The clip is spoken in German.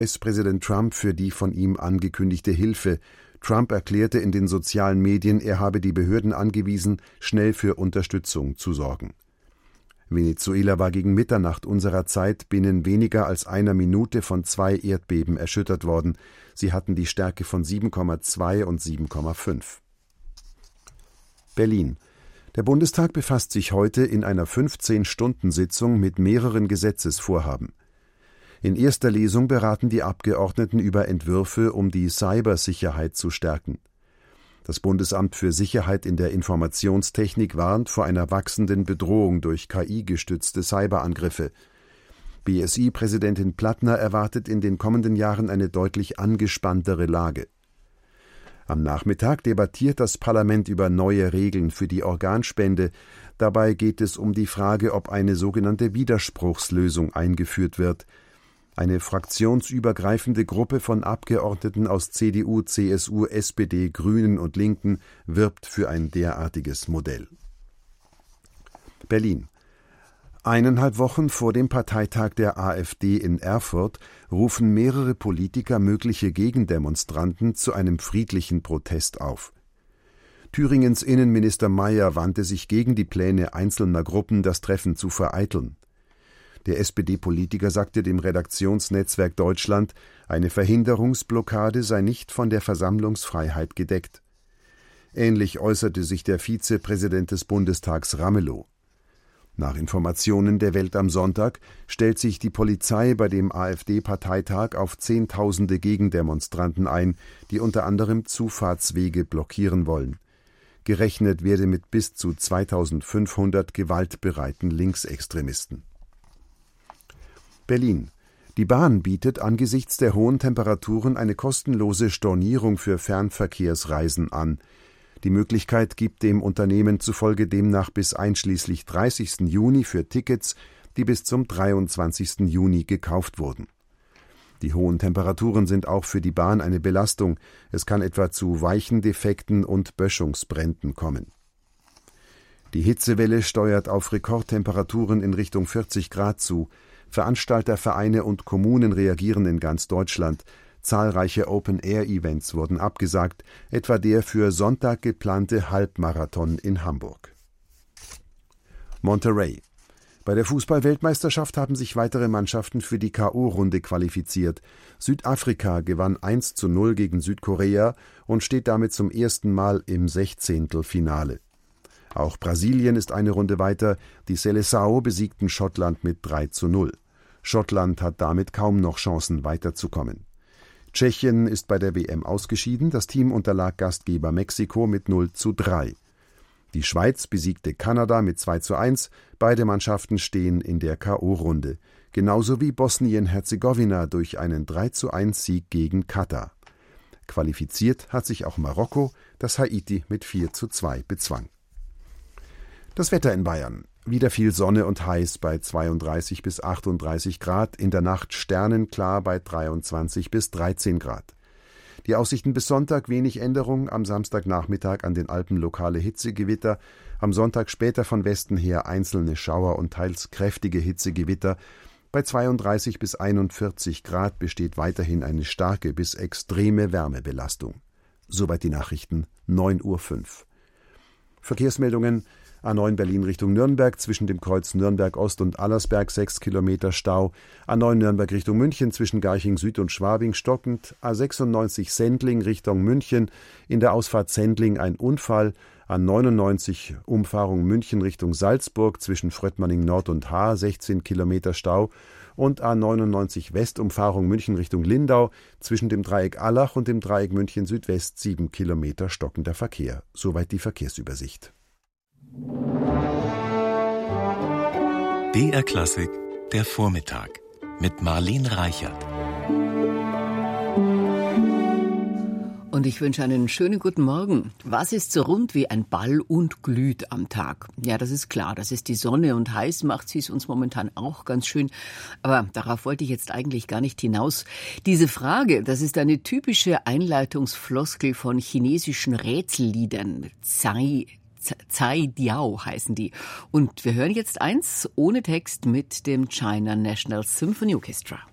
US-Präsident Trump für die von ihm angekündigte Hilfe. Trump erklärte in den sozialen Medien, er habe die Behörden angewiesen, schnell für Unterstützung zu sorgen. Venezuela war gegen Mitternacht unserer Zeit binnen weniger als einer Minute von 2 Erdbeben erschüttert worden. Sie hatten die Stärke von 7,2 und 7,5. Berlin. Der Bundestag befasst sich heute in einer 15-Stunden-Sitzung mit mehreren Gesetzesvorhaben. In erster Lesung beraten die Abgeordneten über Entwürfe, um die Cybersicherheit zu stärken. Das Bundesamt für Sicherheit in der Informationstechnik warnt vor einer wachsenden Bedrohung durch KI-gestützte Cyberangriffe. BSI-Präsidentin Plattner erwartet in den kommenden Jahren eine deutlich angespanntere Lage. Am Nachmittag debattiert das Parlament über neue Regeln für die Organspende. Dabei geht es um die Frage, ob eine sogenannte Widerspruchslösung eingeführt wird. Eine fraktionsübergreifende Gruppe von Abgeordneten aus CDU, CSU, SPD, Grünen und Linken wirbt für ein derartiges Modell. Berlin. 1,5 Wochen vor dem Parteitag der AfD in Erfurt rufen mehrere Politiker mögliche Gegendemonstranten zu einem friedlichen Protest auf. Thüringens Innenminister Mayer wandte sich gegen die Pläne einzelner Gruppen, das Treffen zu vereiteln. Der SPD-Politiker sagte dem Redaktionsnetzwerk Deutschland, eine Verhinderungsblockade sei nicht von der Versammlungsfreiheit gedeckt. Ähnlich äußerte sich der Vizepräsident des Bundestags Ramelow. Nach Informationen der Welt am Sonntag stellt sich die Polizei bei dem AfD-Parteitag auf Zehntausende Gegendemonstranten ein, die unter anderem Zufahrtswege blockieren wollen. Gerechnet werde mit bis zu 2500 gewaltbereiten Linksextremisten. Berlin. Die Bahn bietet angesichts der hohen Temperaturen eine kostenlose Stornierung für Fernverkehrsreisen an. Die Möglichkeit gibt dem Unternehmen zufolge demnach bis einschließlich 30. Juni für Tickets, die bis zum 23. Juni gekauft wurden. Die hohen Temperaturen sind auch für die Bahn eine Belastung. Es kann etwa zu Weichendefekten und Böschungsbränden kommen. Die Hitzewelle steuert auf Rekordtemperaturen in Richtung 40 Grad zu. Veranstalter, Vereine und Kommunen reagieren in ganz Deutschland. Zahlreiche Open-Air-Events wurden abgesagt, etwa der für Sonntag geplante Halbmarathon in Hamburg. Monterrey. Bei der Fußball-Weltmeisterschaft haben sich weitere Mannschaften für die K.O.-Runde qualifiziert. Südafrika gewann 1:0 gegen Südkorea und steht damit zum ersten Mal im Sechzehntelfinale. Auch Brasilien ist eine Runde weiter. Die Seleção besiegten Schottland mit 3:0. Schottland hat damit kaum noch Chancen, weiterzukommen. Tschechien ist bei der WM ausgeschieden. Das Team unterlag Gastgeber Mexiko mit 0:3. Die Schweiz besiegte Kanada mit 2:1. Beide Mannschaften stehen in der K.O.-Runde. Genauso wie Bosnien-Herzegowina durch einen 3:1-Sieg gegen Katar. Qualifiziert hat sich auch Marokko, das Haiti mit 4:2 bezwang. Das Wetter in Bayern. Wieder viel Sonne und heiß bei 32 bis 38 Grad, in der Nacht sternenklar bei 23 bis 13 Grad. Die Aussichten bis Sonntag wenig Änderung, am Samstagnachmittag an den Alpen lokale Hitzegewitter, am Sonntag später von Westen her einzelne Schauer und teils kräftige Hitzegewitter. Bei 32 bis 41 Grad besteht weiterhin eine starke bis extreme Wärmebelastung. Soweit die Nachrichten, 9:05 Uhr. Verkehrsmeldungen: A9 Berlin Richtung Nürnberg, zwischen dem Kreuz Nürnberg Ost und Allersberg 6 Kilometer Stau. A9 Nürnberg Richtung München, zwischen Garching Süd und Schwabing stockend. A96 Sendling Richtung München, in der Ausfahrt Sendling ein Unfall. A99 Umfahrung München Richtung Salzburg, zwischen Fröttmanning Nord und Haar 16 Kilometer Stau. Und A99 Westumfahrung München Richtung Lindau, zwischen dem Dreieck Allach und dem Dreieck München Südwest 7 Kilometer stockender Verkehr. Soweit die Verkehrsübersicht. BR Klassik, der Vormittag mit Marlene Reichert. Und ich wünsche einen schönen guten Morgen. Was ist so rund wie ein Ball und glüht am Tag? Ja, das ist klar, das ist die Sonne, und heiß macht sie es uns momentan auch ganz schön. Aber darauf wollte ich jetzt eigentlich gar nicht hinaus. Diese Frage, das ist eine typische Einleitungsfloskel von chinesischen Rätselliedern. Cai Diao heißen die. Und wir hören jetzt eins ohne Text mit dem China National Symphony Orchestra.